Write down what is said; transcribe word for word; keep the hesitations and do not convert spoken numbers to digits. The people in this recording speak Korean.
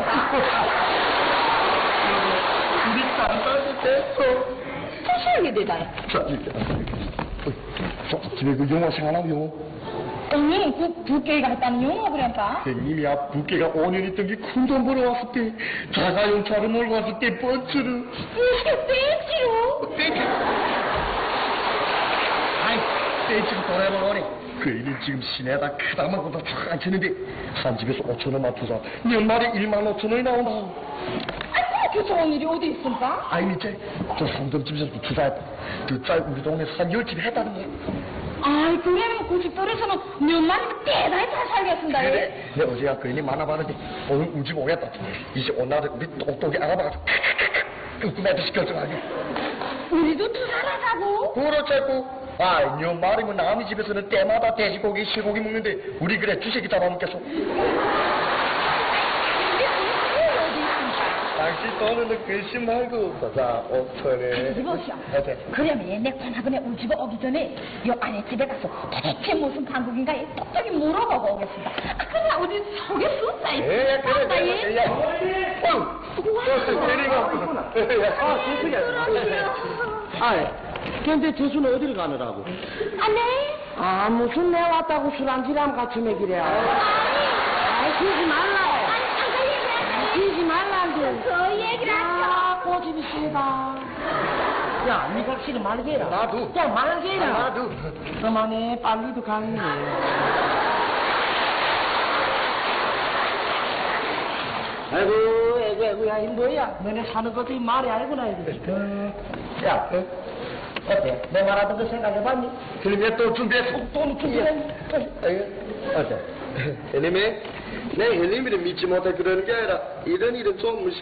우리 간단히 됐어. 무시하게 되다. 자, 이렇게. 저, 집에 그 영어 생각나요? 언니는 그 부캐가 했다는 용어 그러니까? 님이야, 부캐가 오 년 있던 게 큰 돈 벌어왔을 때, 자가용차를 몰고 왔을 때, 뻔츠를. 무슨 땡치로? 땡치. 아이, 땡치로 돌아보라오네. 그 일이 지금 시내에다 크다마보다 쫙 앉혔는데, 한 집에서 오천 원만 투자, 연말에 일만 오천 원이 나온다. 아, 그 좋은 일이 어디 있습니까? 아이, 밑에, 저 상점집에서도 투자했다. 그 짤 우리 동네에서 한 열 집 했다는 거야. 아이, 그러면 그 집들에서는 년만이면 대단히 잘 살겠습니다. 그래, 내 어제야 그인이 많아봤는데 오늘 우리 집 오겠다. 이제 오늘은 우리 똑똑이 알아봐가지고 끄끄매듯이 결정하기. 우리도 투자하자고? 그렇자고. 아, 너 말이면 남의 집에서는 때마다 돼지고기, 실고기 먹는데 우리 그래 주식이 잡아먹겠어. 당신 돈은 글씨 말고 자 오천에 이보시오. 그러면 내 관하근에 우리 집에 오기 전에 요 안에 집에 가서 도대체 무슨 한국인가 똑똑히 물어보고 오겠습니다. 아, 그래 어디 속에 숫자 예, 그래, 그래, 야, 어휴, 또 데리고 왔구나. 아, 죄송해요. 아이, 근데 저수는 어디를 가느라고? 아, 네? 아, 무슨 내 왔다고 술 한잔하면 같이 먹이래. 아이, 쉬지 말라. 쉬지 말란데. 그 얘기를 하죠. 아, 고집이 세다. 야, 니가 싫으면 말게 해라. 나도. 야, 말게 해라. 나도. 그만해, 빨리도 가네. 아이고, 아이고, 아이고, 야, 이 뭐야? 너네 사는 것도 이 말이 아니구나, 이거. 야, 어? 어때? 내 말하던 거 생각해봤니? 그러면 또 준비했어. 돈 준비했니? 어때? 형님이 내 형님이를 믿지 못해 그러는 게 아니라 이런 일은 좀